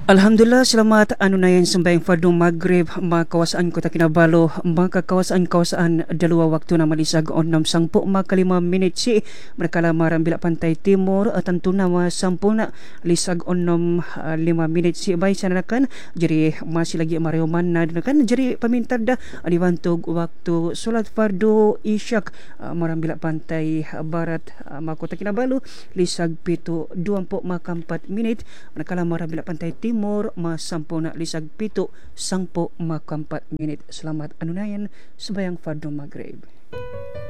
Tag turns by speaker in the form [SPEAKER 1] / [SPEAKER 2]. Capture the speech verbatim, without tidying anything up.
[SPEAKER 1] Alhamdulillah, selamat anu na yan sembayang fardu maghrib mga kawasaan ko ta Kinabalu, mga kawasaan-kawasaan dalawa waktu na malisag onam sangpo makalima minit si merkala marang bila pantai timur tantu na mga sampo na lisag onam uh, lima minit si bay sananakan jadi masih lagi mariuman na kan jadi pamintar da adiwantog waktu solat fardu isyak uh, marang bila pantai barat uh, mga kota Kinabalu lisag pito duampo makampat minit merkala marang bila pantai timur Timur masampo na lisag pito sangpo makampat minit. Selamat anunayan sembayang fardu maghrib.